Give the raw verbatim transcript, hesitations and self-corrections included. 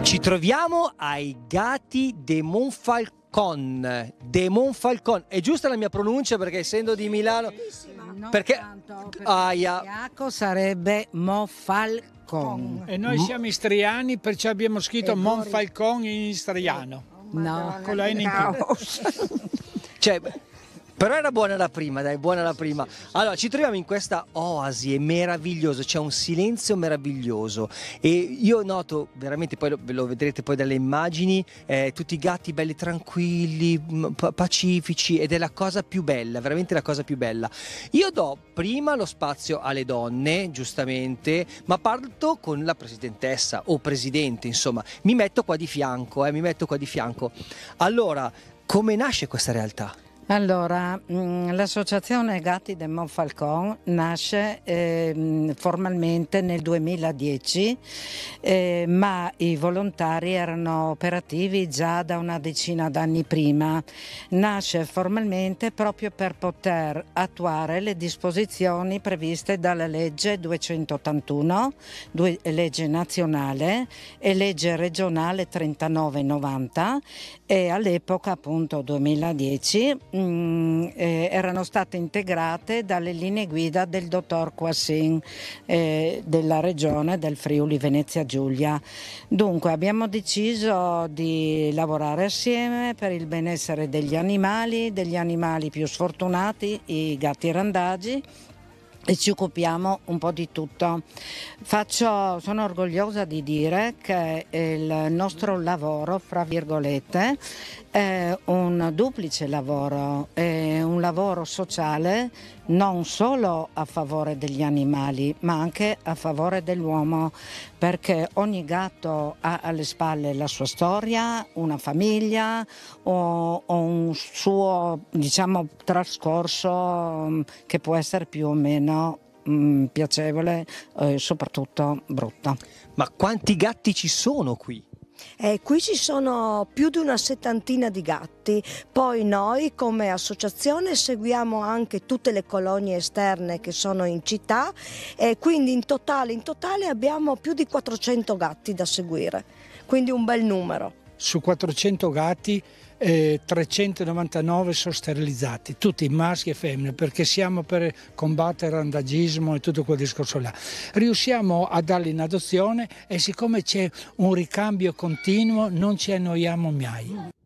Ci troviamo ai Gatti de Monfalcone. De Monfalcone, è giusta la mia pronuncia perché essendo di Milano? Non perché tanto, perché aia. Iaco sarebbe Monfalcone. E noi siamo istriani, perciò abbiamo scritto E Monfalcone in istriano. No, Con la N in più. Cioè, però era buona la prima, dai, buona la prima. Allora, ci troviamo in questa oasi, è meraviglioso, c'è un silenzio meraviglioso e io noto veramente, poi lo, lo vedrete poi dalle immagini, eh, tutti i gatti belli tranquilli, m- pacifici, ed è la cosa più bella, veramente la cosa più bella. Io do prima lo spazio alle donne, giustamente, ma parto con la presidentessa o presidente, insomma, mi metto qua di fianco, eh, mi metto qua di fianco. Allora, come nasce questa realtà? Allora, l'associazione Gatti de Monfalcone nasce eh, formalmente nel duemiladieci, eh, ma i volontari erano operativi già da una decina d'anni prima. Nasce formalmente proprio per poter attuare le disposizioni previste dalla legge duecentottantuno, due, legge nazionale, e legge regionale trentanove novanta, e all'epoca, appunto duemiladieci, mh, eh, erano state integrate dalle linee guida del dottor Quassin eh, della regione del Friuli Venezia Giulia. Dunque abbiamo deciso di lavorare assieme per il benessere degli animali, degli animali più sfortunati, i gatti randagi, e ci occupiamo un po' di tutto. Faccio, sono orgogliosa di dire che il nostro lavoro, fra virgolette, è un duplice lavoro, è un lavoro sociale non solo a favore degli animali ma anche a favore dell'uomo, perché ogni gatto ha alle spalle la sua storia, una famiglia o, o un suo, diciamo, trascorso che può essere più o meno mh, piacevole e eh, soprattutto brutto. Ma quanti gatti ci sono qui? Eh, qui ci sono più di una settantina di gatti, poi noi come associazione seguiamo anche tutte le colonie esterne che sono in città e quindi in totale, in totale abbiamo più di quattrocento gatti da seguire, quindi un bel numero. Su quattrocento gatti eh, trecentonovantanove sono sterilizzati, tutti maschi e femmine, perché siamo per combattere il randagismo e tutto quel discorso là. Riusciamo a darli in adozione e siccome c'è un ricambio continuo non ci annoiamo mai.